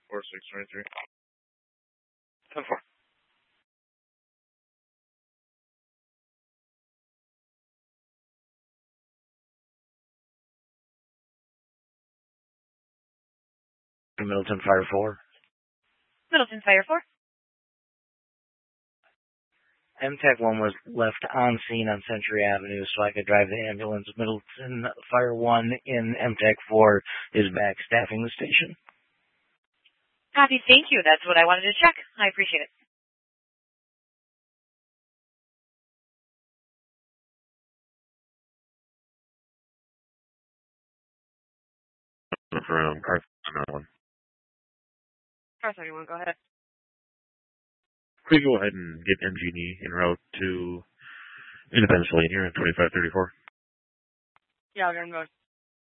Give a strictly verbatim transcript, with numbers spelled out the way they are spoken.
four six twenty-three. ten four. Middleton Fire four. Middleton Fire four. M TEC one was left on scene on Century Avenue so I could drive the ambulance. Middleton Fire one in M TEC four is back staffing the station. Copy, thank you. That's what I wanted to check. I appreciate it. For um, car thirty-one. Car thirty-one, go ahead. Please go ahead and get M G D en route to Independence Lane here at twenty-five thirty-four. Yeah, we're going to go